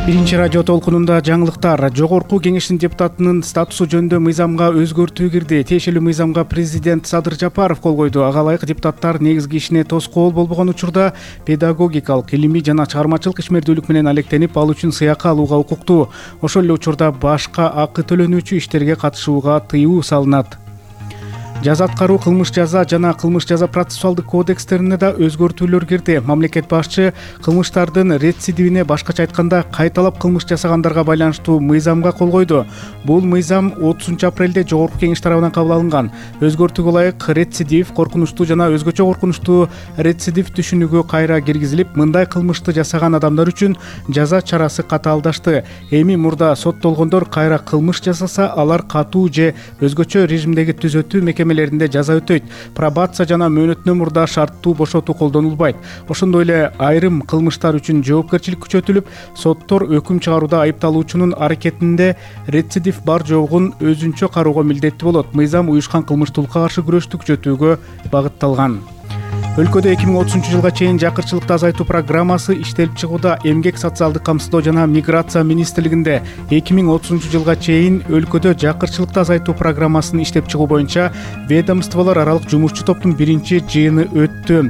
Биринчи радио толкунунда жаңылыктар. Жогорку кеңештин депутатынын статусу жөнүндө мыйзамга өзгөртүү кирди. Тиешелүү мыйзамга президент Садыр Жапаров кол койду. Ага ылайык депутаттар негизги ишине тоскоол болбогон учурда педагогикалык, илимий жана чыгармачылык ишмердүүлүк менен алектенип, ал үчүн сыйакы алууга укуктуу. Ошол эле учурда башка акы төлөнүүчү иштерге катышууга тыюу салынат. Жаза аткаруу, кылмыш жаза жана кылмыш жаза процессуалдык кодекстерине да өзгөртүүлөр кирди. Мамлекет башчы кылмыштардын рецидивине, башкача айтканда кайталап кылмыш жасагандарга байланыштуу мыйзамга кол койду. Бул мыйзам 30 апрелде Жогорку кеңеш тарабынан кабыл алынган. Өзгөртүүгө ылайык рецидив, коркунучтуу жана өзгөчө коркунучтуу рецидив түшүнүгү кайра киргизилип, мындай кылмышты жасаган адамдар үчүн жаза чарасы катаалдашты. Эми мурда соттолгондор кайра кылмыш жасаса, алар катуу же өзгөчө режимдеги түзөтүү мекемелеринде жаза өтөйт. Пробация жана мөөнөтүнөн мурда шарттуу бошотуу колдонулбайт. Ошондой эле айрым кылмыштар үчүн жоопкерчилик күчөтүлүп, соттор өкүм чыгарууда айыпталуучунун аракетинде рецидив бар жогун өзүнчө кароого милдеттүү болот. Мыйзам уюшкан кылмыштуулукка каршы күрөштү күчөтүүгө багытталган. Өлкөдө 2030 жылга чейин жакырчылыкты азайтуу программасы иштелип чыгууда. Эмгек, социалдык камсыздоо жана миграция министрлигинде 2030 жылга чейин өлкөдө жакырчылыкты азайтуу программасын иштеп чыгуу боюнча ведомстволор аралык жумушчу топтун биринчи жыйыны өттү.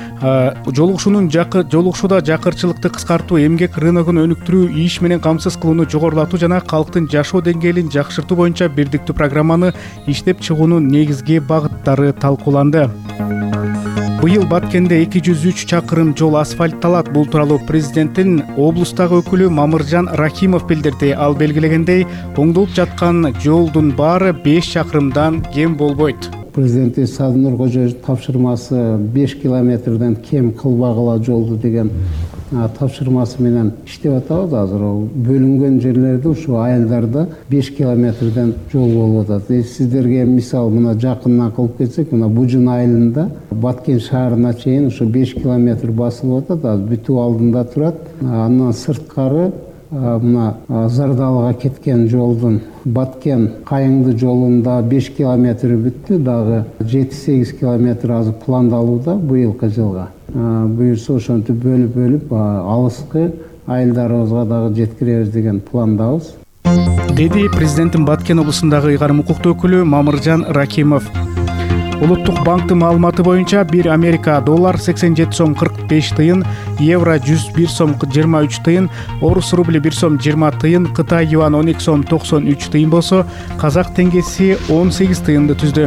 Жолугушууда жакырчылыкты кыскартуу, эмгек рыногун өнүктүрүү, иш менен камсыз кылууну жогорулатуу жана калктын жашоо деңгээлин жакшыртуу боюнча бирдиктүү программаны иштеп чыгуунун негизги багыттары талкууланды. Быйыл Баткенде 203 чакырым жол асфальтталат. Бул тууралуу президенттин облустагы өкүлү Мамыржан Рахимов билдирди. Ал белгилегендей, оңдолуп жаткан жолдун баары 5 чакырымдан кем болбойт. Президент Садыр Кожоевич тапшырмасы 5 километрден кем кылбагыла жолду деген тапшырмасы менен иштеп атабыз. Азыр бөлүнгөн жерлерде ушу айылдарда 5 километрден жол болуп атат. Сиздерге мисал мына жакындан кылып кетсек, мына Бужун айылында Баткен шаарына чейин ушу 5 километр басылып атат. Азыр бүтүү алдында турат. Андан сырткары мына Зардалыга кеткен жолдун Баткен Кайыңды жолунда 5 километр бүттү, дагы 7-8 километр азыр пландалууда быйылкы жылга. Буюрса ошентип бөлүп алыскы айылдарыбызга дагы жеткиребиз деген пландабыз, деди президенттин Баткен облусундагы ыйгарым укуктуу өкүлү Мамыржан Рахимов. Улуттук банктын маалыматы боюнча 1 Америка доллар 87 сом 45 тыйын, евро 101 сом 23 тыйын, орус рубли 1 сом 20 тыйын, Кытай юан 12 сом 93 тыйын болсо, казак теңгеси 18 тыйынды түздү.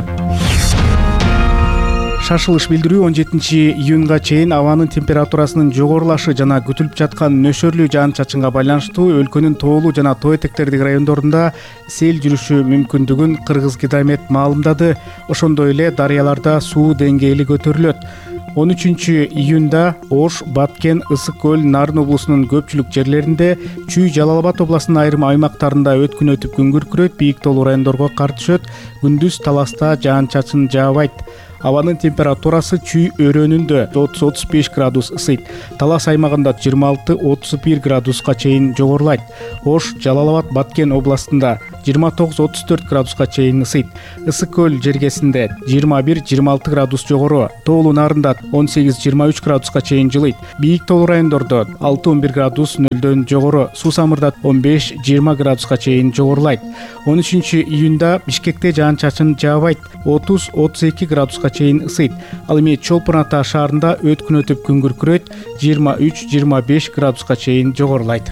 Шашылыш билдирүү 17 июнга чейин абанын температурасынын жогорулашы жана күтүлүп жаткан нөшөрлүү жаан-чачынга байланыштуу өлкөнүн тоолуу жана тоо этектердик райондорунда сел жүрүшү мүмкүндүгүн Кыргызгидромет маалымдады. Ошондой эле дарыяларда суу деңгээли көтөрүлөт. 13 июнда Ош, Баткен, Ысык көл, Нарын облусунун көпчүлүк жерлеринде, Чүй, Жалал Абад областынын айрым аймактарында өткүн өтүп күн күркүрөйт, бийик тоолуу райондорго кар түшөт, күндүз таласта жаан-чачын жаабайт. Абанын температурасы Чүй өрөөнүндө 30-35 градус ысыйт. Талас аймагында 26-31 градуска чейин жогорулайт. Ош, Жалал Абад, Баткен областында 29-34 градуска чейин ысыйт. Ысык көл жергесинде 21-26 градус жогору, тоолуу Нарында 18-23 градуска чейин жылыйт. Бийик тоолуу райондордо 6-11 градус нөлдөн жогору, Суу-Самырда 15-20 градуска чейин жогорулайт. 13 июнда Бишкекте жаан-чачын жаабайт, 30-32 градуска чейин ысыйт. Ал эми Чолпон Ата шаарында өткүн өтүп күн күркүрөйт, 23-25 градуска чейин жогорулайт.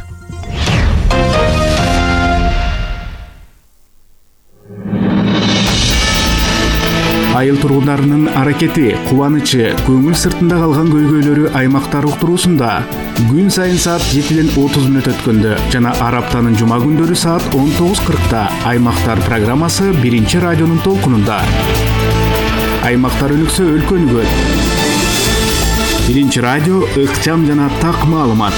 Айыл тургундарынын аракети, кубанычы, көңүл сыртында калган көйгөйлөрү аймактар уктуруусунда күн сайын саат 7:30 өткөндө жана ар аптанын жума күндөрү саат 19:40 аймактар программасы биринчи радионун толкунунда. Аймактар өнүксө өлкө өнүгөт. Биринчи радио ыкчам жана так маалымат.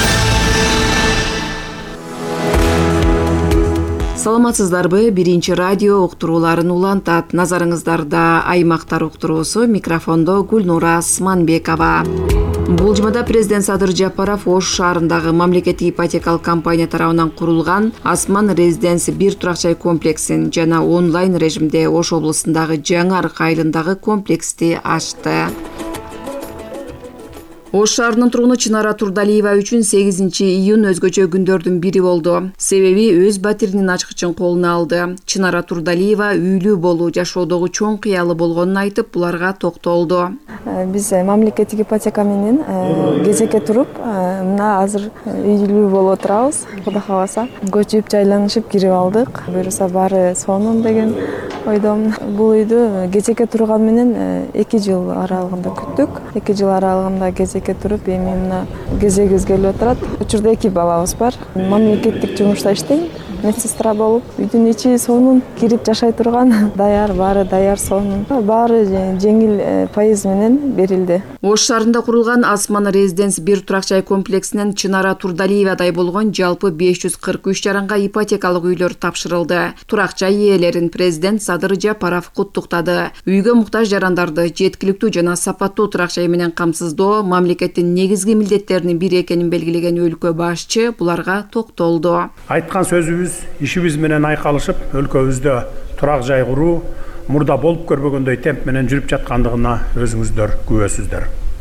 Саламатсыздарбы? Биринчи радио уктурууларын улантат. Назарыңыздарда аймактар уктуруусу, микрофондо Гүлнура Сманбекова. Бул жумада президент Садыр Жапаров Ош шаарындагы мамлекеттик ипотекалык компания тарабынан курулган Асман Резиденс 1 турак-жай комплексин жана онлайн режимде Ош облусундагы Жаңы Арык айылындагы комплексти ачты. Ош шаарынын тургуну Чынара Турдалиева үчүн 8-июнь өзгөчө күндөрдүн бири болду. Себеби өз батиринин ачкычын колуна алды. Чынара Турдалиева үйлүү болуу жашоодогу чоң кыялы болгонун айтып, буларга токтолду. Биз мамлекеттик ипотека менен кезекке туруп, мына азыр үйлүү болуп отурабыз. Кудай кааласа, көчүп жайланышып кирип алдык. Буюрса баары сонун деген ойдомун. Бул үйдү кезекке турган менен 2 жыл аралыгында күттүк. 2 жыл аралыгында кезекке туруп, эми мына кезегибиз келип отурат. Учурда 2 балабыз бар. Мамлекеттик жумушта иштейм. Медсестра болуп, үйдүн ичи сонун, кирип жашай турган, даяр, баары даяр, сонун. Баары жеңил пайыз менен берилди. Ош шаарында курулган Асман Резиденс 1 турак жай комплексинен Чынара Турдалиевадай болгон жалпы 543 жаранга ипотекалык үйлөр тапшырылды. Турак жай ээлерин президент Садыр Жапаров куттуктады. Үйгө муктаж жарандарды жеткиликтүү жана сапаттуу турак жай менен камсыздоо мамлекеттин негизги милдеттеринин бири экенин белгилеген өлкө башчы буларга токтолду. Айткан сөзүбүз ишибиз менен айкалышып, өлкөбүздө турак жай куруу мурда болуп көрбөгөндөй темп менен жүрүп жаткандыгына өзүңүздөр күбөсүздөр.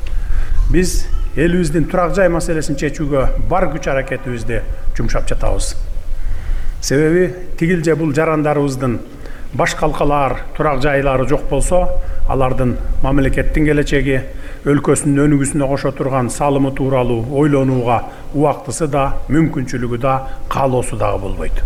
Биз элибиздин турак жай маселесин чечүүгө бар күч аракетибизди жумшап жатабыз. Себеби тигил же бул жарандарыбыздын баш калкалаар турак жайлары жок болсо, алардын мамлекеттин келечеги, өлкөсүнүн өнүгүүсүнө кошо турган салымы тууралуу ойлонууга убактысы да, мүмкүнчүлүгү да, каалоосу дагы болбойт.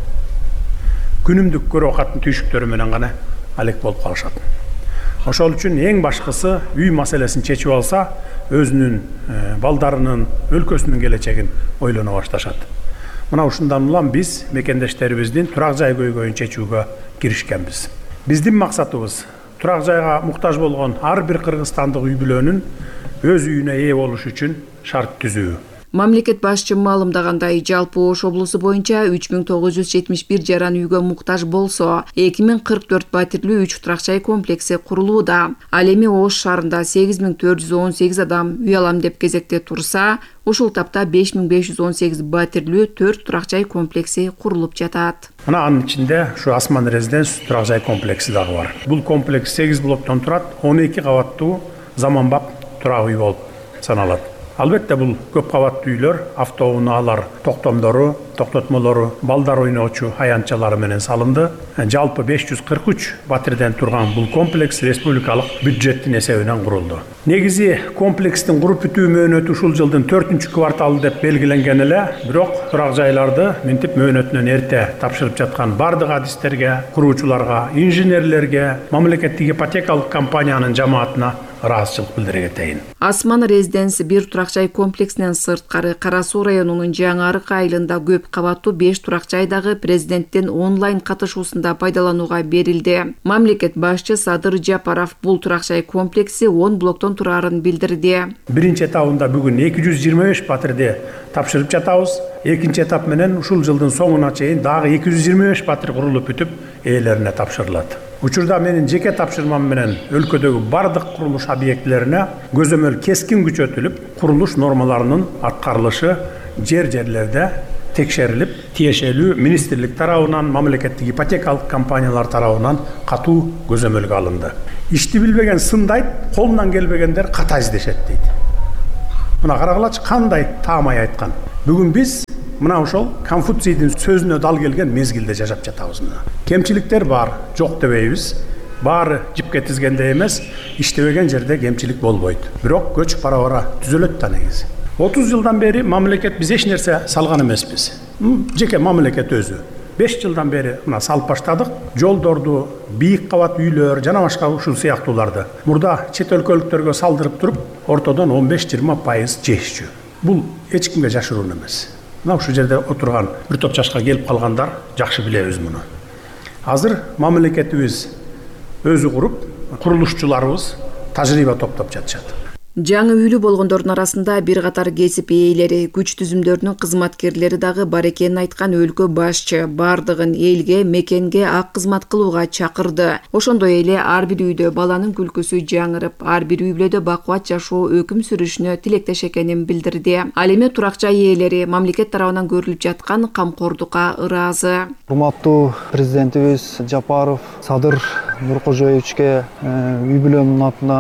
Күнүмдүк көрө катын түйшүктөрү менен гана алек болуп калышат. Ошол үчүн эң башкысы үй маселесин чечип алса, өзүнүн балдарынын, өлкөсүнүн келечегин ойлоно башташат. Мына ушундан улам биз мекендештерибиздин турак жай көйгөйүн чечүүгө киришкенбиз. Биздин максатыбыз турак жайга муктаж болгон ар бир кыргызстандык үй бүлөнүн өз үйүнө ээ болуш үчүн шарт түзүү. Мамлекет башчы маалымдагандай, жалпы Ош облусу боюнча 3971 жаран үйгө муктаж болсо, 2044 батирлүү 3 турак жай комплекси курулууда. Ал эми Ош шаарында 8418 адам үй алам деп кезекте турса, ушул тапта 5518 батирлүү 4 турак жай комплекси курулуп жатат. Мына анын ичинде ушу Асман Резиденс турак жай комплекси дагы бар. Бул комплекс 8 блоктон турат, 12 кабаттуу заманбап турак үй болуп саналат. Албетте бул көп кабаттуу үйлөр автоунаалар токтомдору, токтотмолору, балдар ойноочу аянтчалары менен салынды. Жалпы 543 батирден турган бул комплекс республикалык бюджеттин эсебинен курулду. Негизи комплекстин куруп бүтүү мөөнөтү ушул жылдын 4-кварталы деп белгиленген эле, бирок турак жайларды минтип мөөнөтүнөн эрте тапшырып жаткан бардык адистерге, куруучуларга, инженерлерге, мамлекеттик ипотекалык компаниянын жамаатына ыраазычылык билдире кетейин. Асман Резиденс 1 турак жай комплексинен сырткары Кара Суу районунун Жаңы Арык айылында көп кабаттуу 5 турак жай дагы президенттин онлайн катышуусунда пайдаланууга берилди. Мамлекет башчы Садыр Жапаров бул турак жай комплекси 10 блоктон турарын билдирди. Биринчи этабында бүгүн 225 батирди тапшырып жатабыз. Экинчи этап менен ушул жылдын соңуна чейин дагы 225 батир курулуп бүтүп, ээлерине тапшырылат. Учурда менин жеке тапшырмам менен өлкөдөгү бардык курулуш объектилерине көзөмөл кескин күчөтүлүп, курулуш нормаларынын аткарылышы жерлерде текшерилип, тиешелүү министрлик тарабынан, мамлекеттик ипотекалык компаниялар тарабынан катуу көзөмөлгө алынды. Ишти билбеген сындайт, колунан келбегендер ката издешет дейт. Мына карагылачы кандай таамай айткан. Бүгүн биз мына ошол Конфуцийдин сөзүнө дал келген мезгилде жашап жатабыз. Кемчиликтер бар, жок дебейбиз. Баары жипке тизгенде эмес, иштебеген жерде кемчилик болбойт. Бирок көч бара-бара түзөлөт да негизи. 30 жылдан бери мамлекет биз эч нерсе салган эмеспиз. Жеке мамлекет өзү. 5 жылдан бери мына салып баштадык. Жолдорду, бийик кабат үйлөр жана башка ушул сыяктууларды мурда чет өлкөлүктөргө салдырып туруп, ортодон 15-20% жешчү. Бул эч кимге жашыруун эмес. Мына ушул жерде отурган бир топ жашка келип калгандар жакшы билебиз муну. Азыр мамлекетибиз өзү куруп, курулушчуларыбыз тажрыйба топтоп жатышат. Жаңы үйлүү болгондордун арасында бир катар кесип ээлери, күч түзүмдөрүнүн кызматкерлери дагы бар экенин айткан өлкө башчы бардыгын элге, мекенге ак кызмат кылууга чакырды. Ошондой эле ар бир үйдө баланын күлкүсү жаңырып, ар бир үй бүлөдө бакубат жашоо өкүм сүрүшүнө тилектеш экенин билдирди. Ал эми турак жай ээлери мамлекет тарабынан көрүлүп жаткан камкордукка ыраазы. Урматтуу президентибиз Жапаров Садыр Нуркожоевичке үй бүлөмдүн атынан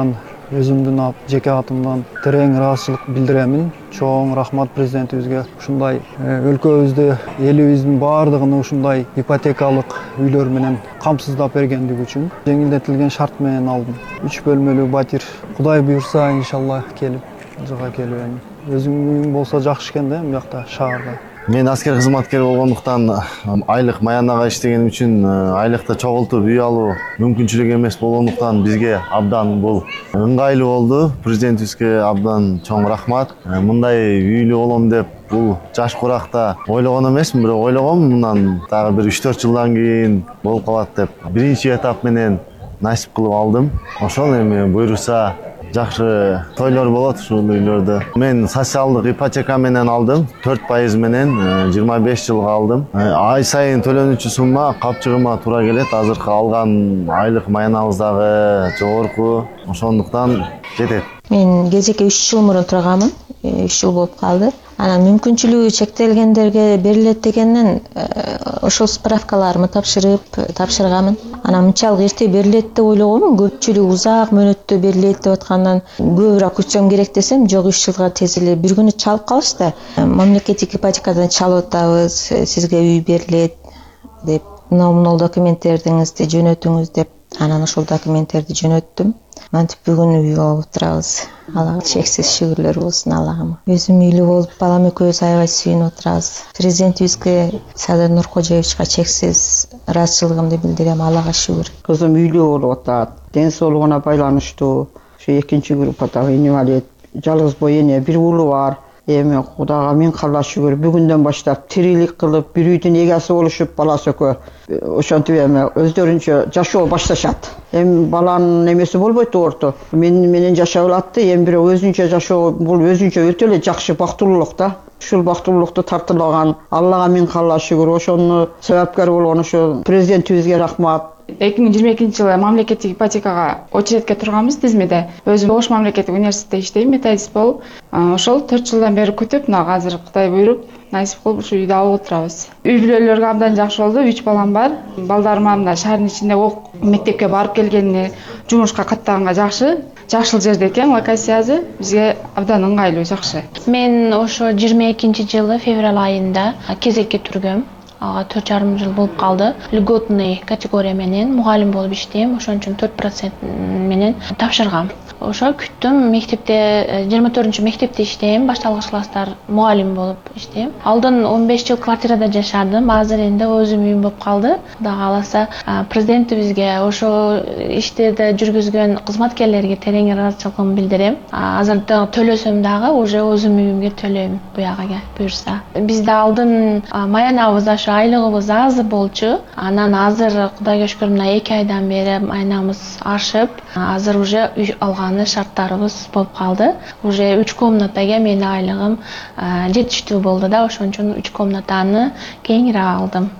Өзүмдүн жеке атымдан терең ыраазычылык билдиремин. Чоң рахмат президентибизге. Ушундай өлкөбүздө элибиздин баардыгын ушундай ипотекалык үйлөр менен камсыздап бергендиги үчүн жеңилдетилген шарт менен алдым. 3 бөлмөлүү батир. Кудай буйрса, иншалла жылга келем. Өзүңүн үйүң болсо жакшы экен да, бuyakta шаарда. Мен аскер кызматкер болгондуктан айлык маянага иштегеним үчүн айлыкты чогултуп үй алуу мүмкүнчүлүк эмес болгондуктан бизге абдан бул ыңгайлуу болду. Президентибизге абдан чоң рахмат. Мындай үйлүү болом деп бул жаш куракта ойлогон эмесмин, бирок ойлогом мындан дагы бир 3-4 жылдан кийин болуп калат деп. Биринчи этап менен насип кылып алдым. Ошол эми буйруса жакшы тойлор болот ушул үйлөрдө. Мен социалдык ипотека менен алдым. 4% менен 25 жылга алдым. Ай сайын төлөнүүчү сумма капчыгыма туура келет. Азыркы алган айлык маянабыз дагы жогорку. Ошондуктан жетет. Мен кезекке 3 жыл мурун турганмын. 3 жыл болуп калды. Анан мүмкүнчүлүгү чектелгендерге берилет дегенден ошол справкаларымы тапшырганмын. Анан мынчалык эрте берилет деп ойлогом. Көпчүлүк узак мөөнөттө берилет деп аткандан көбүрөөк күтсөм керек десем, жок 3 жылга тез эле бир күнү чалып калышты. Мамлекеттик ипотекадан чалып атабыз, сизге үй берилет деп, мынау документтериңизди жөнөтүңүз деп. Анан ошол документтерди жөнөттүм. Мантип бүгүн үй алып отурабыз. Аллага чексиз шүгүрлөр болсун Аллагыма. Өзүм үйлүү болуп, балам экөөбүз аябай сүйүнүп отурабыз. Президентибизге Садыр Нуркожоевичке чексиз ыраазычылыгымды билдирем. Аллага шүгүр. Кызым үйлүү болуп атат. Ден соолугуна байланыштуу. Ушу 2-группадагы инвалид. Жалгыз бой эне, бир уулу бар. Эми Кудайга миң калла шүгүр. Бүгүндөн баштап тирилик кылып, бир үйдүн эгеси болушуп, баласы экөө ошентип эми өздөрүнчө жашоо башташат. Эми баланын эмеси болбойт орто. Менен жашап алатты, эми бирок өзүнчө жашоо бул өзүнчө өтө эле жакшы бактылуулук да. Ушул бактылуулукту тартылаган Аллага миң калла шүгүр. Ошону себепкер болгон ошо президентибизге рахмат. 2022 жылы мамлекеттик ипотекага очередке турганбыз тизмеде. Өзүм Ош мамлекеттик университетте иштейм, методист болуп. Ошол 4 жылдан бери күтүп, мына азыр Кудай буйруп, насип кылып ушу үйдү алып отурабыз. Үй бүлөлөргө абдан жакшы болду. 3 балам бар. Балдарыма мына шаардын ичинде мектепке барып келгенине, жумушка каттаганга жакшы. Жакшыл жерде экен, локациясы бизге абдан ыңгайлуу, жакшы. Мен ошо 22 жылы февраль айында кезекке тургам. Ага 4,5 жыл болуп калды. Льготный категория менен мугалим болуп иштейм. Ошон үчүн 4% менен тапшыргам. Ошо күттүм, мектепте 24-чү мектепте иштейм, башталгыч класстар мугалим болуп иштейм. Алдын 15 жыл квартирада жашадым. Азыр энди өзүм үйүм болуп калды. Кудай кааласа, президентибизге ошо иштерди жүргүзгөн кызматкерлерге терең ыраазычылыгымды билдирем. Азыр төлөсөм дагы уже өзүм үйүмгө төлөйм, буягага буйрса. Бизде алдын маянабыз айлыгыбыз аз болчу. Анан азыр Кудайга шүкүр, мына 2 айдан бери маянабыз ашып, азыр уже үй алганы шарттарыбыз болуп калды. Уже 3 комнатага менин айлыгым жетиштүү болду да, ошон үчүн 3 комнатаны кеңираак алдым.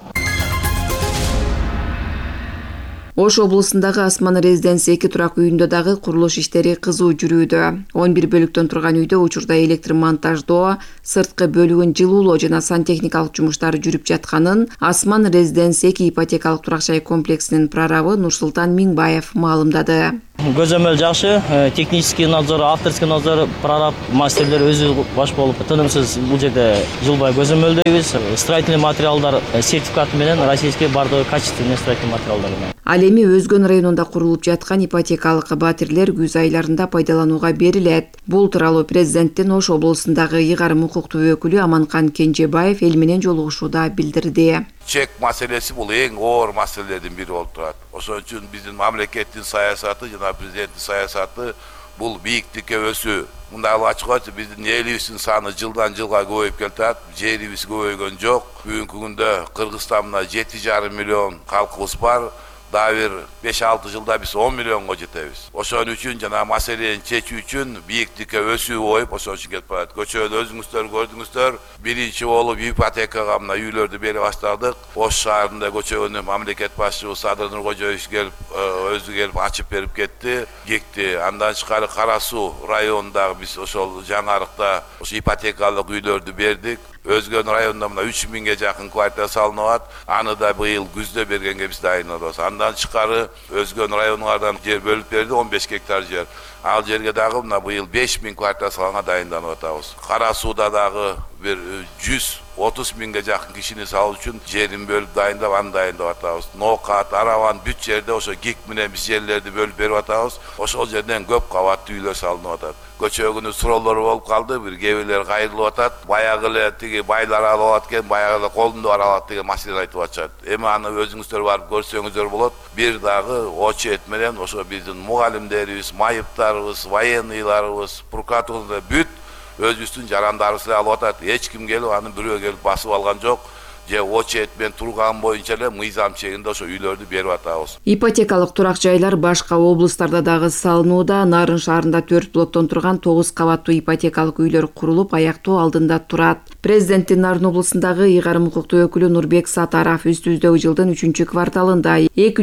Ош облусундагы Асман Резиденс 2 турак үйүндө дагы курулуш иштери кызуу жүрүүдө. 11 бөлүктөн турган үйдө учурда электр монтаждоо, сырткы бөлүгүн жылуулоо жана сантехникалык жумуштары жүрүп жатканын Асман Резиденс 2 ипотекалык турак жай комплексинин прорабы Нурсултан Миңбаев маалымдады. Көзөмөл жакшы, технический надзор, авторский надзор, прораб мастерлер өзү баш болуп, тынымсыз бул жерде жылбай көзөмөлдөйбүз. Строительный материалдар сертификаты менен российский бардыгы качественный строительный материалдар менен. Ал эми Өзгөн районунда курулуп жаткан ипотекалык батирлер күз айларында пайдаланууга берилет. Бул тууралуу президенттин Ош облусундагы ыйгарым укуктуу өкүлү Аманкан Кенжебаев эл менен жолугушууда билдирди. Чек маселеси бул эң оор маселелердин бири болуп турат. Ошон үчүн биздин мамлекеттин саясаты жана президенттин саясаты бул бийиктикке өсүү. Мындай ачык айтып, биздин элибиздин саны жылдан жылга көбөйүп келатат. Жерибиз көбөйгөн жок. Бүгүнкү күндө Кыргызстанда 7,5 миллион калкыбыз бар. Дагы бир 5-6 жылда биз 10 миллионго жетебиз. Ошон үчүн жана маселени чечүү үчүн бийиктикке өсүү коюп, ошон үчүн кетип барат. Көчөдө өзүңүздөр көрдүңүздөр, Birinci olup ipotekaga mына үйлөрдү бере баштадык. Ош шаарында көчөгөнү мамлекет башчыбы Садыр Нуркожоевич келип, өзү келип ачып берип кетти. Гекти. Андан тышкары Кара Суу районундагы биз ошол жаңарыкта ошо ипотекалык үйлөрдү бердик. Өзгөн районунда мына 3000ге жакын квартира салынып атат. Аны да быйыл күздө бергенге биз дайынбыз. Андан тышкары Өзгөн районуңардан жер бөлүп берди, 15 гектар жер. Ал жерге дагы мына быйыл 5000 квартира салганга дайынданып атабыз. Кара Сууда дагы бир 130 миңге жакын кишини салуу үчүн жерин бөлүп дайындап, аны дайындап атабыз. Ноокат, Араван бүт жерде ошо ГИК менен биз жерлерди бөлүп берип атабыз. Ошол жерден көп кабаттуу үйлөр салынып атат. Көчөгүнүн суроолору болуп калды, бир кээ кайрылып атат. Баягы эле тиги байлар алып атат экен, баягы эле колунда бар алат деген маселени айтып атышат. Эми аны өзүңүздөр барып көрсөңүздөр болот. Бир дагы очет менен ошо биздин мугалимдерибиз, майыптарыбыз, военныйларыбыз, прокуратурада бүт өзүбүздүн жарандарыбызды алып атат. Эч ким келип аны бирөө келип басып алган жок. Же очет менен турган боюнча эле мыйзам чегинде ошо үйлөрдү берип атабыз. Ипотекалык турак жайлар башка облустарда дагы салынууда. Нарын шаарында 4 блоктон турган 9 кабаттуу ипотекалык үйлөр курулуп, аяктоо алдында турат. Президенттин Нарын облусундагы ыйгарым укуктуу өкүлү Нурбек Сатаров үстүбүздөгү жылдын 3-кварталында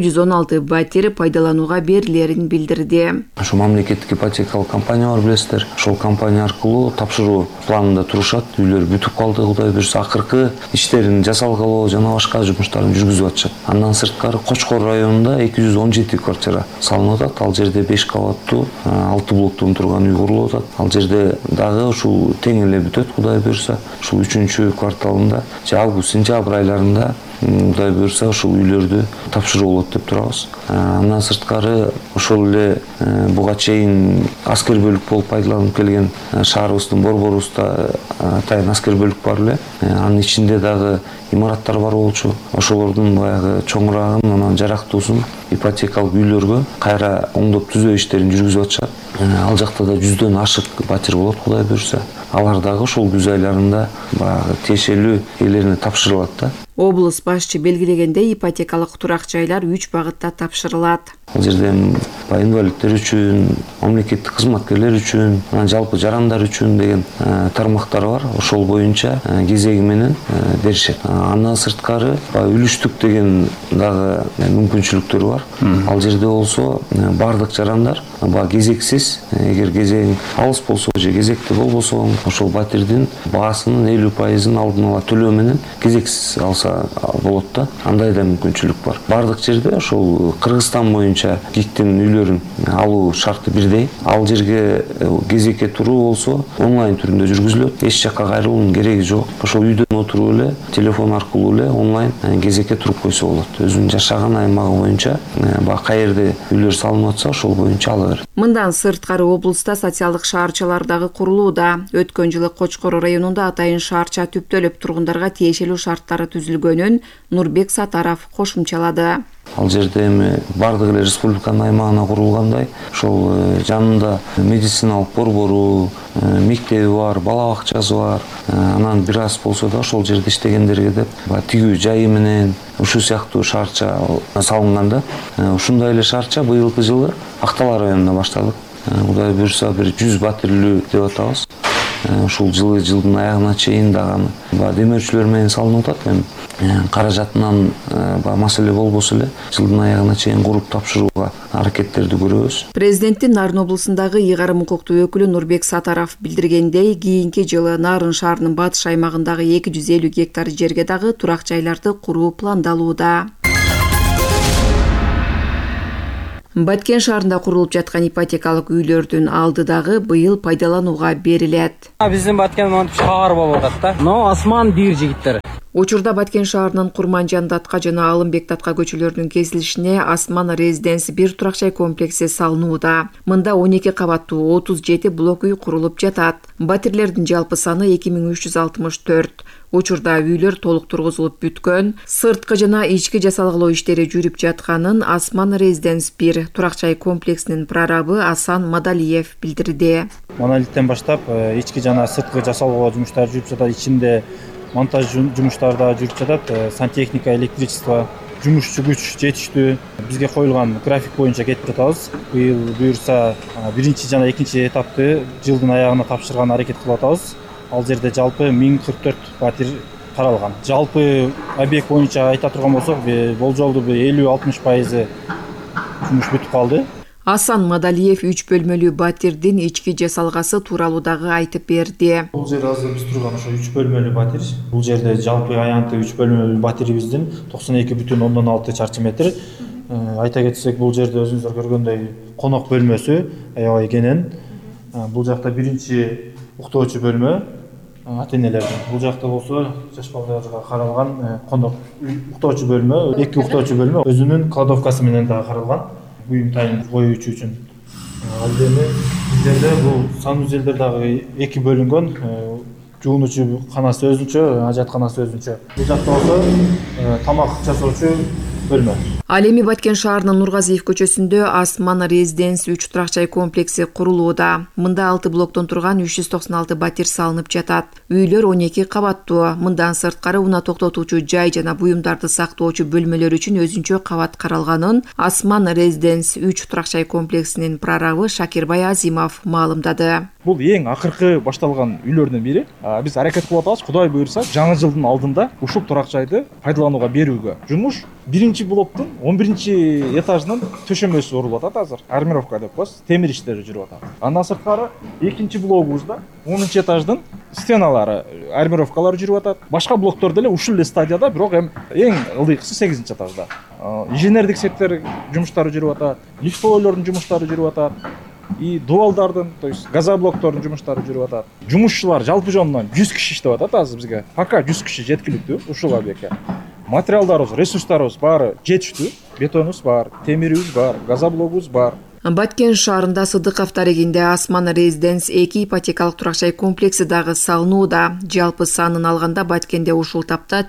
216 батир пайдаланууга берилерин билдирди. Ошо мамлекеттик ипотекалык компания бар, билесиздер. Ошол компания аркылуу тапшыруу планында турушат. Үйлөр бүтүп калды, Кудай буйрса акыркы иштерин жасалгалоо жана башка жумуштарын жүргүзүп атышат. Андан сырткары Кочкор районунда 217 квартира салынып атат. Ал жерде 5 кабаттуу 6 блоктон турган үй курулуп атат. Ал жерде дагы ушул тең эле бүтөт, Кудай буйрса. Ушул 3-кварталында, август-сентябрь айларында Кудай буйрса ушул үйлөрдү тапшыруу болот деп турабыз. Андан сырткары ошол эле буга чейин аскер бөлүк болуп пайдаланып келген шаарыбыздын Борборубузда атайын аскер бөлүк бар эле. Анын ичинде дагы имараттар бар болчу. Ошолордун баягы чоңурагын, анан жарактуусун ипотекалык үйлөргө кайра оңдоп түзөө иштерин жүргүзүп атышат. Ал жакта да 100дөн ашык батир болот, Кудай буйрса. Алар дагы ушул күз айларында баягы тиешелүү ээлерине тапшырылат да. Облус башчы белгилегендей, ипотекалык турак жайлар 3 багытта тапшырылат. Ал жерде инвалидтер үчүн, мамлекеттик кызматкерлер үчүн, жалпы жарандар үчүн деген тармактар бар. Ошол боюнча кезеги менен беришет. Андан сырткары үлүштүк деген дагы мүмкүнчүлүктөр бар. Ал жерде болсо бардык жарандар кезексиз, эгер кезең алыс болсо же кезекте болбосо, ошол батирдин баасынын 50%-ын алдын ала төлөө менен кезексиз алса болот да. Андай да мүмкүнчүлүк бар. Бардык жерде ошол Кыргызстан боюнча ГИКтин үйлөрүн алуу шарты бирдей. Ал жерге кезекке туруу болсо онлайн түрүндө жүргүзүлөт. Эч жакка кайрылуунун кереги жок. Ошол үйдөн отуруп эле, телефон аркылуу эле онлайн кезекке туруп койсо болот. Өзүнүн жашаган аймагы боюнча каерде үйлөр салынып атса, ошол боюнча ала берет. Мындан сырткары облуста социалдык шаарчалар дагы курулууда. Өткөн жылы Кочкор районунда атайын шаарча түптөлүп тургундарга тиешелүү шарттары түзүлгөнүн Нурбек Сатаров кошумчалады. Ал жерде эми бардык эле республиканын аймагына курулгандай, ошол жанында медициналык борбору, мектеби бар, бала бакчасы бар. Анан бир аз болсо да ошол жерде иштегендерге деп тигүү жайы менен ушул сыяктуу шаарча салынган да. Ушундай эле шаарча быйылкы жылы Актала районунда баштадык. Кудай буйрса бир 100 батирлүү деп атабыз. Ушул жылдын аягына чейин дагы демөөрчүлөр менен салынып атат. Эми каражатынан маселе болбосо эле жылдын аягына чейин куруп тапшырууга аракеттерди көрөбүз. Президенттин Нарын облусундагы ыйгарым укуктуу өкүлү Нурбек Сатаров билдиргендей, кийинки жылы Нарын шаарынын батыш аймагындагы 250 гектар жерге дагы турак жайларды куруу пландалууда. Баткен шаарында курулуп жаткан ипотекалык үйлөрдүн алды дагы быйыл пайдаланууга берилет. Биздин Баткен монтип шаар болуп атат да. Но асман бир жигиттер. Учурда Баткен шаарынын Курманжан Датка жана Алымбек Датка көчөлөрүнүн кесилишине Асман Резиденс бир турак жай комплекси салынууда. Мында 12 кабаттуу 37 блок үй курулуп жатат. Батирлердин жалпы саны 2364. Учурда үйлөр толук тургузулуп бүткөн. Сырткы жана ички жасалгалоо иштери жүрүп жатканын Асман Резиденс 1 турак жай комплексинин прорабы Асан Мадалиев билдирди. Монолиттен баштап ички жана сырткы жасалгалоо жумуштары жүрүп жатат. Ичинде монтаж жумуштары да жүрүп жатат. Сантехника, электричество, жумушчу күч жетиштүү. Бизге коюлган график боюнча кетип жатабыз. Быйыл буюрса биринчи жана экинчи этапты жылдын аягына тапшырган аракет кылып атабыз. ал жерде жалпы 1044 батир каралган. Жалпы объект боюнча айта турган болсок, болжолду 50-60% жумуш бүтүп калды. Асан Мадалиев 3 бөлмөлүү батирдин ички жасалгасы тууралуу дагы айтып берди. Бул жер азыр биз турган ошо 3 бөлмөлүү батир. Бул жерде жалпы аянты 3 бөлмөлүү батирибиздин 92,6 чарчы метр. Айта кетсек, бул жерде өзүңүздөр көргөндөй конок бөлмөсү аябай кенен. Бул жакта биринчи уктоочу бөлмө ата-энелердин. Бул жакта болсо жаш балдарга каралган конок уктоочу бөлмө, 2 уктоочу бөлмө өзүнүн кладовкасы менен дагы каралган. Буюм тайын коюучу үчүн. Ал эми биздерде бул санузелдер дагы 2 бөлүнгөн. Жуунуучу канасы өзүнчө, ажатканасы өзүнчө. Бул жакта болсо тамак жасоочу бөлмө. Ал эми Баткен шаарынын Нургазиев көчөсүндө Асман Резиденс 3 турак жай комплекси курулууда. Мында 6 блоктон турган 396 батир салынып жатат. Үйлөр 12 кабаттуу. Мындан сырткары унаа токтотуучу жай жана буюмдарды сактоочу бөлмөлөр үчүн өзүнчө кабат каралганын Асман Резиденс 3 турак жай комплексинин прорабы Шакирбай Азимов маалымдады. Бул эң акыркы башталган үйлөрдүн бири. Биз аракет кылып атабыз, Кудай буйрса, жаңы жылдын алдында ушул турак жайды пайдаланууга берүүгө. Жумуш биринчи блоктун 11 этажынын төшөмөсү урулуп атат азыр. Армировка деп коебуз, темир иштери жүрүп атат. Андан сырткары экинчи блогубузда 10 этаждын стеналары, армировкалары жүрүп атат. Башка блоктор деле ушул эле стадияда, бирок эң ылдыйкысы 8 этажда. Инженердик сеттер жумуштары жүрүп атат, лифтойлордун жумуштары жүрүп атат. И дуалдардын, то есть газоблоктордун жумуштары жүрүп атат. Жумушчулар жалпы жонунан 100 киши иштеп атат азыр бизге. Пока 100 киши жеткиликтүү ушул объектке. Материалдарыбыз, ресурстарыбыз баары жетиштүү. Бетонубуз бар, темирибиз бар, газоблогубуз бар. Баткен шаарында Сыдыков тарегинде Асман Резиденс 2 ипотекалык турак жай комплекси дагы салынууда. Жалпы санын алганда Баткенде ушул тапта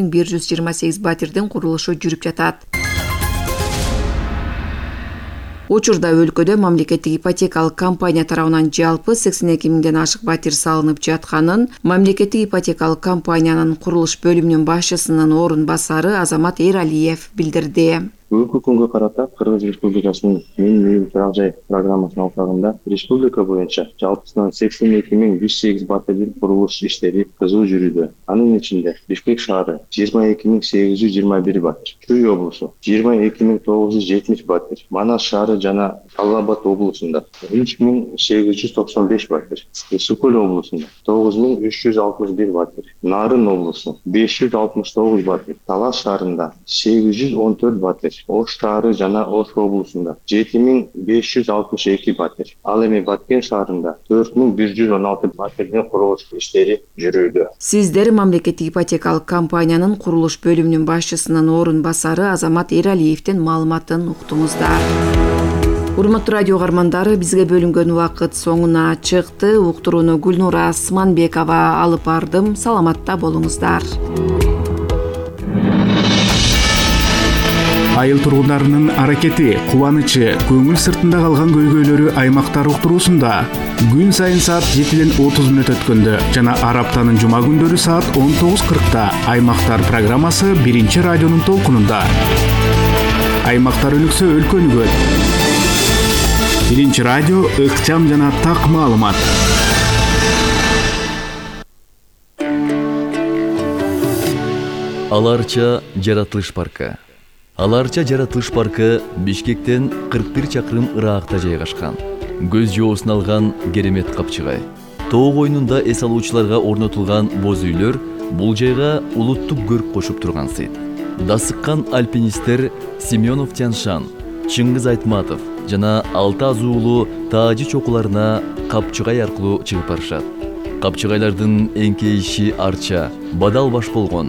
4128 батирдин курулушу жүрүп жатат. Учурда өлкөдө мамлекеттик ипотекалык компания тарабынан жалпы 82 миңден ашык батир салынып жатканын мамлекеттик ипотекалык компаниянын курулуш бөлүмүнүн башчысынын орун басары Азамат Эралиев билдирди. Бүгүнкү күнгө карата Кыргыз Республикасынын Менин үйүм турак жай программасынын алкагында республика боюнча жалпысынан 82.108 батирдин курулуш иштери кызуу жүрүүдө. Анын ичинде Бишкек шаары 22.821 батир, Чүй облусу 22.970 батир, Манас шаары жана Алга Абад облусунда 3.895 батир, Ысыкөл облусунда 9.361 батир, Нарын облусу 569 батир, Талас шаарында 814 батир, Ош шаары жана Ош облусунда 7562 батир. Ал эми Баткен шаарында 4116 батирдин курулуш иштери жүрүүдө. Сиздер мамлекеттик ипотекалык компаниянын курулуш бөлүмүнүн башчысынын орун басары Азамат Эралиевдин маалыматын уктуңуздар. Урматтуу радио каармандары, бизге бөлүнгөн убакыт соңуна чыкты. Уктурууну Гүлнура Асманбекова алып бардым. Саламатта болуңуздар. Айыл тургундарынын аракети, кубанычы, көңүл сыртында калган көйгөйлөрү аймактар уктуруусунда күн сайын саат 7:30 өткөндө жана араптанын жума күндөрү саат 19:40 аймактар программасы биринчи радионун толкунунда. Аймактар өнүксө өлкө өнүгөт. Биринчи радио ыкчам жана так маалымат. Аларча жаратылыш паркы. Аларча жаратылыш паркы Бишкектен 41 чакырым ыракта жайгашкан. Көз жоосун алган керемет капчыгай. Тоо койнунда эс алуучуларга орнотулган боз үйлөр бул жайга улуттук көрк кошуп турган сыйт. Дасыккан альпинисттер Семенов Тяншан, Чыңгыз Айтматов жана Алты Азуулу Таажы чокуларына капчыгай аркылуу чыгып барышат. Капчыгайлардын эңкейиши арча, бадал баш болгон